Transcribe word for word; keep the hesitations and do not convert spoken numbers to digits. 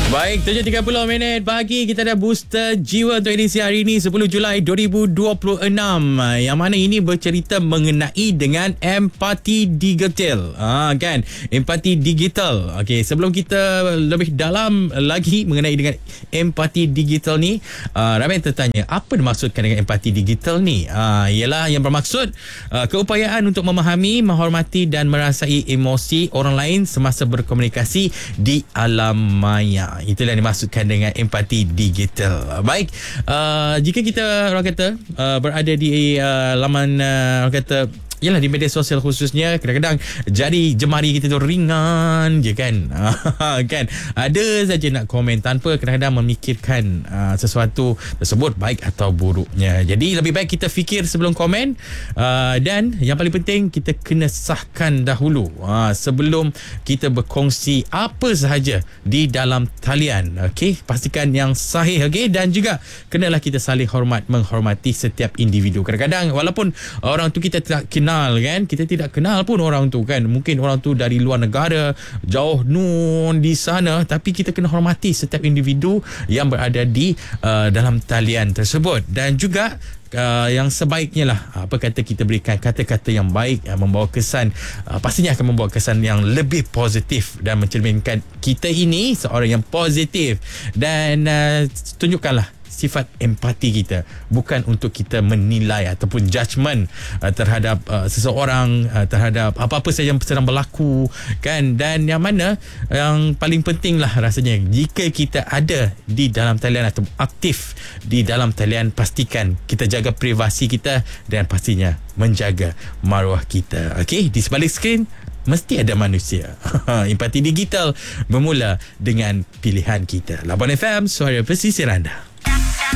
Baik, tujuh tiga puluh minit pagi kita ada booster jiwa untuk edisi hari ini sepuluh Julai dua ribu dua puluh enam. Yang mana ini bercerita mengenai dengan empati digital. Ah kan, empati digital. Okey, sebelum kita lebih dalam lagi mengenai dengan empati digital ni, uh, ramai yang tertanya, apa dimaksudkan dengan empati digital ni? Ah, ialah yang bermaksud uh, keupayaan untuk memahami, menghormati dan merasai emosi orang lain semasa berkomunikasi di alam maya. Itulah yang dimaksudkan dengan empati digital. Baik, uh, jika kita orang kata uh, berada di uh, laman uh, orang kata yalah di media sosial khususnya, kadang-kadang jari jemari kita tu ringan je kan. Kan ada saja nak komen tanpa kadang-kadang memikirkan uh, sesuatu tersebut baik atau buruknya. Jadi lebih baik kita fikir sebelum komen, uh, dan yang paling penting kita kena sahkan dahulu uh, sebelum kita berkongsi apa sahaja di dalam talian. Okey, pastikan yang sahih. Okey, dan juga kenalah kita saling hormat, menghormati setiap individu. Kadang-kadang walaupun orang tu kita tak kenal kan, kita tidak kenal pun orang tu kan, mungkin orang tu dari luar negara, jauh nun di sana, tapi kita kena hormati setiap individu yang berada di uh, dalam talian tersebut. Dan juga Uh, yang sebaiknya lah, apa kata, kita berikan kata-kata yang baik, yang membawa kesan, uh, pastinya akan membawa kesan yang lebih positif dan mencerminkan kita ini seorang yang positif. Dan uh, tunjukkanlah sifat empati kita, bukan untuk kita menilai ataupun judgement uh, terhadap uh, seseorang, uh, terhadap apa-apa saja yang sedang berlaku kan. Dan yang mana yang paling penting lah rasanya, jika kita ada di dalam talian atau aktif di dalam talian, pastikan kita jaga privasi kita dan pastinya menjaga maruah kita. Okey, di sebalik skrin mesti ada manusia. Empati digital bermula dengan pilihan kita. Labuan F M, suara pesisir anda.